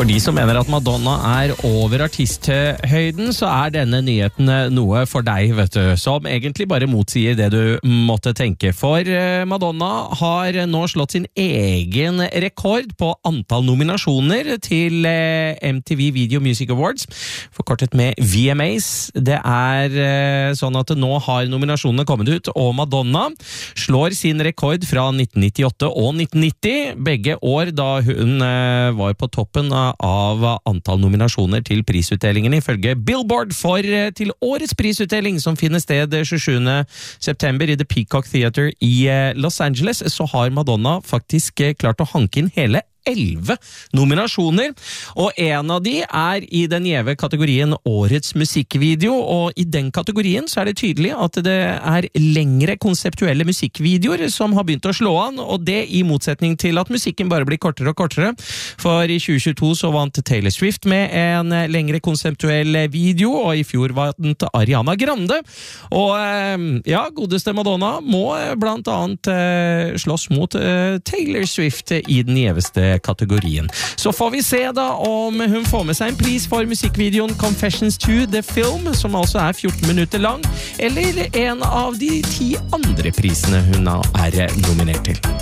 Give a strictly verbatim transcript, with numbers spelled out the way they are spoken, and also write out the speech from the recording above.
For de som mener at Madonna er over artisthøyden, så er denne nyheten noe for deg, vet du, som egentlig bare motsier det du måtte tenke. For Madonna har nå slått sin egen rekord på antall nominasjoner til M T V Video Music Awards, forkortet med V M As. Det er sånn at nå har nominasjonene kommet ut, og Madonna slår sin rekord fra nitten nittiåtte og nitten nitti, begge år da hun var på toppen av antall nominasjoner til prisutdelingen ifølge Billboard. For til årets prisutdeling som finner sted tjuesjuende september i The Peacock Theater i Los Angeles, så har Madonna faktisk klart å hanke inn hele elleve nominasjoner, og en av de er i den gjeve kategorien Årets musikkvideo, og i den kategorien så er det tydelig at det er lengre konseptuelle musikkvideoer som har begynt å slå an, og det i motsetning til at musikken bare blir kortere og kortere. For i tjue tjueto så vant Taylor Swift med en lengre konseptuell video, og i fjor vant Ariana Grande, og ja, godeste Madonna må blant annet slåss mot Taylor Swift i den gjeveste kategorien. Så får vi se da om hun får med seg en pris for musikkvideoen Confessions to the Film, som altså er fjorten minutter lang, eller en av de ti andre prisene hun er nominert til.